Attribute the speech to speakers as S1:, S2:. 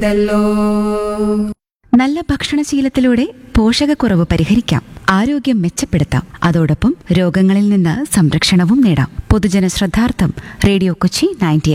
S1: നല്ല ഭക്ഷണശീലത്തിലൂടെ പോഷകക്കുറവ് പരിഹരിക്കാം, ആരോഗ്യം മെച്ചപ്പെടുത്താം, അതോടൊപ്പം രോഗങ്ങളിൽ നിന്ന് സംരക്ഷണവും നേടാം. പൊതുജന ശ്രദ്ധാർത്ഥം റേഡിയോ കൊച്ചി 90